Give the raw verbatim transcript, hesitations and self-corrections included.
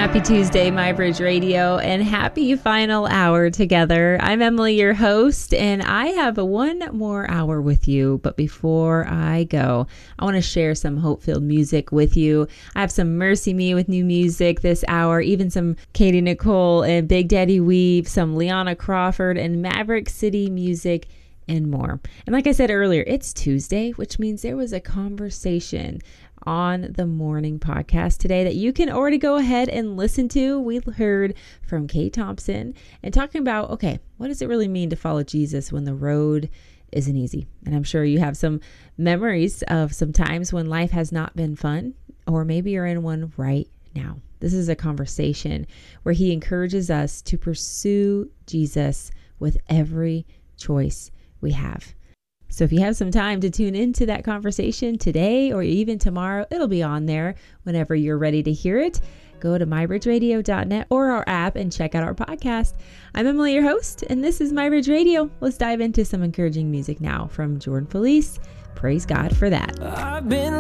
Happy Tuesday, MyBridge Radio, and happy final hour together. I'm Emily, your host, and I have a one more hour with you. But before I go, I want to share some hope-filled music with you. I have some Mercy Me with new music this hour, even some Katie Nicole and Big Daddy Weave, some Liana Crawford and Maverick City music, and more. And like I said earlier, it's Tuesday, which means there was a conversation on the morning podcast today that you can already go ahead and listen to. We heard from Kate Thompson and talking about, okay, what does it really mean to follow Jesus when the road isn't easy? And I'm sure you have some memories of some times when life has not been fun, or maybe you're in one right now. This is a conversation where he encourages us to pursue Jesus with every choice we have. So if you have some time to tune into that conversation today or even tomorrow, it'll be on there whenever you're ready to hear it. Go to my bridge radio dot net or our app and check out our podcast. I'm Emily, your host, and this is MyBridge Radio. Let's dive into some encouraging music now from Jordan Felice. Praise God for that. I've been